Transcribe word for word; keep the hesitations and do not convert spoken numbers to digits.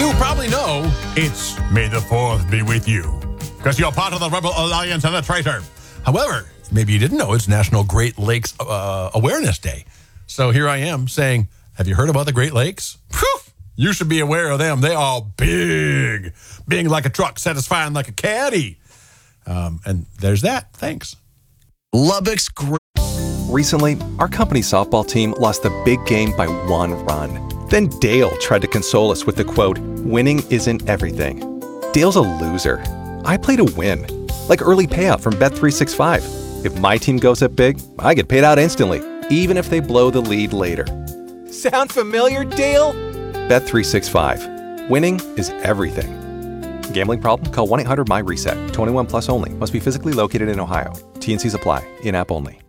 you probably know it's May the fourth be with you, because you're part of the Rebel Alliance and a traitor. However, maybe you didn't know it's National Great Lakes uh, Awareness Day. So here I am saying, have you heard about the Great Lakes? Whew, you should be aware of them. They are big. Big like a truck, satisfying like a caddy. Um, and there's that. Thanks. Lubbock's great. Recently, our company softball team lost the big game by one run. Then Dale tried to console us with the quote, "Winning isn't everything." Dale's a loser. I play to win. Like early payout from Bet three sixty-five. If my team goes up big, I get paid out instantly, even if they blow the lead later. Sound familiar, Dale? Bet three sixty-five. Winning is everything. Gambling problem? Call one eight hundred M Y RESET. twenty-one plus only. Must be physically located in Ohio. T and C's apply. In-app only.